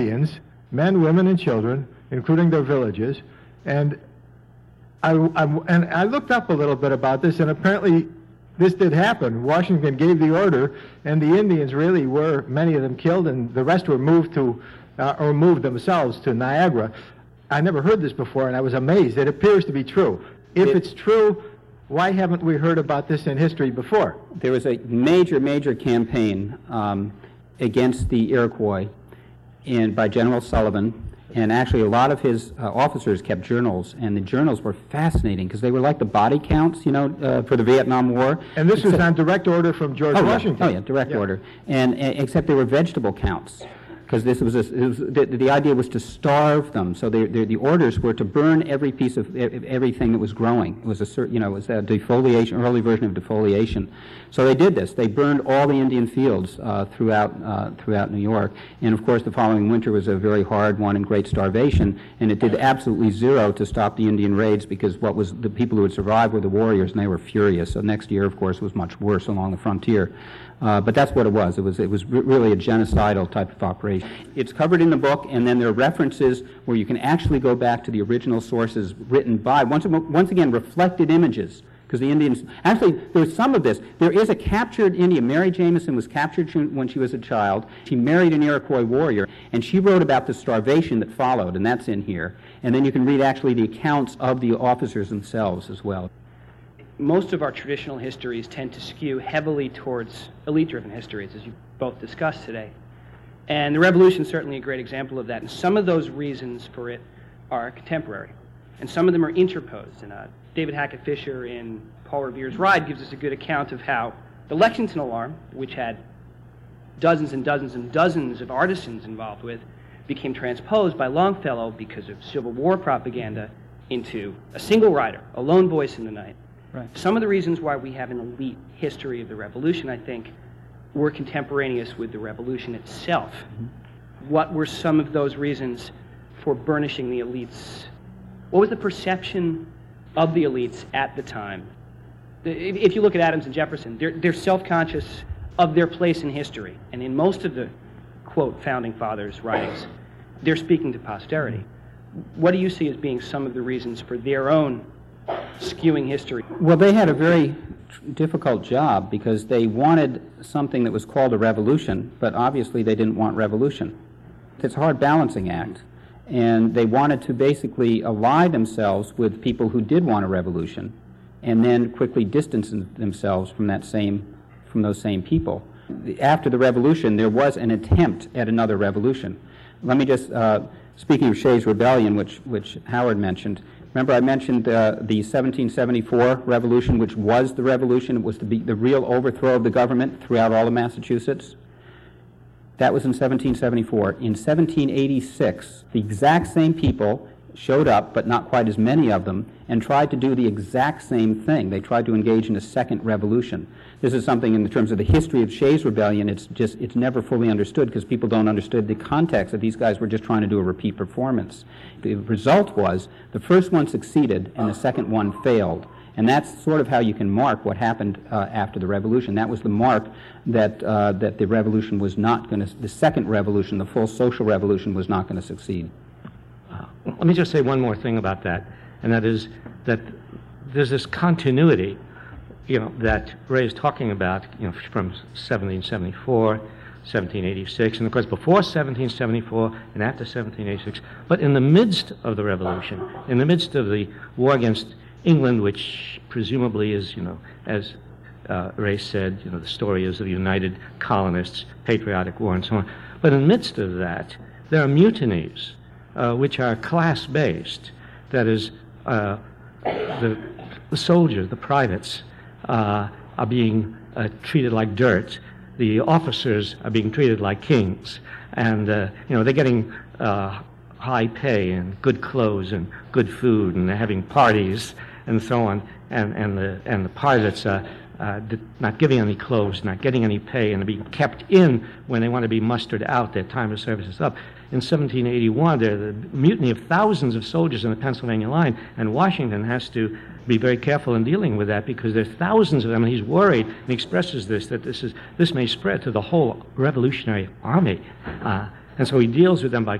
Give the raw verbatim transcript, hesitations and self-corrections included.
Indians, men, women, and children, including their villages. And I, I, and I looked up a little bit about this, and apparently this did happen. Washington gave the order, and the Indians really were, many of them killed, and the rest were moved to, uh, or moved themselves to Niagara. I never heard this before, and I was amazed. It appears to be true. If it, it's true, why haven't we heard about this in history before? There was a major, major campaign um, against the Iroquois in, by General Sullivan, and actually a lot of his uh, officers kept journals, and the journals were fascinating because they were like the body counts, you know, uh, for the Vietnam War. And this was on direct order from George oh, Washington. Yeah. Oh yeah, direct yeah. order. And, and except they were vegetable counts, because this was, a, it was the, the idea was to starve them. So they, they, the orders were to burn every piece of everything that was growing. It was a certain, you know, it was a defoliation, early version of defoliation. So they did this. They burned all the Indian fields uh, throughout uh, throughout New York. And of course, the following winter was a very hard one and great starvation. And it did absolutely zero to stop the Indian raids, because what was the people who had survived were the warriors, and they were furious. So next year, of course, was much worse along the frontier. Uh, but that's what it was. It was it was re really a genocidal type of operation. It's covered in the book, and then there are references where you can actually go back to the original sources written by, once, once again, reflected images, because the Indians, actually, there's some of this. There is a captured Indian. Mary Jameson was captured when she was a child. She married an Iroquois warrior, and she wrote about the starvation that followed, and that's in here. And then you can read actually the accounts of the officers themselves as well. Most of our traditional histories tend to skew heavily towards elite-driven histories, as you both discussed today. And the Revolution is certainly a great example of that. And some of those reasons for it are contemporary, and some of them are interposed. And uh, David Hackett Fisher in Paul Revere's Ride gives us a good account of how the Lexington Alarm, which had dozens and dozens and dozens of artisans involved with, became transposed by Longfellow because of Civil War propaganda into a single writer, a lone voice in the night. Right. Some of the reasons why we have an elite history of the Revolution, I think, were contemporaneous with the Revolution itself. Mm-hmm. What were some of those reasons for burnishing the elites? What was the perception of the elites at the time? If, if you look at Adams and Jefferson, they're, they're self-conscious of their place in history. And in most of the, quote, Founding Fathers' writings, they're speaking to posterity. What do you see as being some of the reasons for their own skewing history? Well, they had a very difficult job because they wanted something that was called a revolution, but obviously they didn't want revolution. It's a hard balancing act, and they wanted to basically ally themselves with people who did want a revolution, and then quickly distance themselves from that same, from those same people. After the revolution, there was an attempt at another revolution. Let me just, uh, speaking of Shays' Rebellion, which, which Howard mentioned, remember I mentioned uh, the seventeen seventy-four revolution, which was the revolution. It was the, the real overthrow of the government throughout all of Massachusetts. That was in seventeen seventy-four. In seventeen eighty-six, the exact same people showed up, but not quite as many of them, and tried to do the exact same thing. They tried to engage in a second revolution. This is something in terms of the history of Shays' Rebellion, it's just, it's never fully understood because people don't understand the context that these guys were just trying to do a repeat performance. The result was the first one succeeded and the second one failed. And that's sort of how you can mark what happened uh, after the revolution. That was the mark that, uh, that the revolution was not going to, the second revolution, the full social revolution, was not going to succeed. Uh, let me just say one more thing about that, and that is that there's this continuity, you know, that Ray is talking about, you know, from seventeen seventy-four, seventeen eighty-six, and of course before seventeen seventy-four and after seventeen eighty-six, but in the midst of the revolution, in the midst of the war against England, which presumably is, you know, as uh, Ray said, you know, the story is of the United Colonists, patriotic war and so on. But in the midst of that, there are mutinies, uh, which are class-based. That is, uh, the, the soldiers, the privates, uh, are being uh, treated like dirt. The officers are being treated like kings. And, uh, you know, they're getting uh, high pay and good clothes and good food, and they're having parties and so on. And, and, the, and the pilots are uh, not giving any clothes, not getting any pay, and they're being kept in when they want to be mustered out. Their time of service is up. In seventeen eighty-one, there's the mutiny of thousands of soldiers in the Pennsylvania line, and Washington has to be very careful in dealing with that because there's thousands of them, and he's worried, and he expresses this, that this is this may spread to the whole Revolutionary Army. Uh, And so he deals with them by